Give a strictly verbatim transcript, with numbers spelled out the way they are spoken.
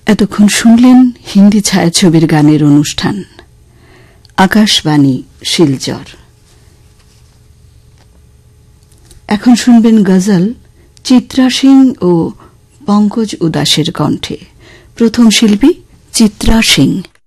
এতক্ষণ শুনলেন হিন্দি ছায়াছবির গানের অনুষ্ঠান আকাশবাণী শিলচর। এখন শুনবেন গজল চিত্রা সিং ও পঙ্কজ উদাসের কণ্ঠে। প্রথম শিল্পী চিত্রা সিং।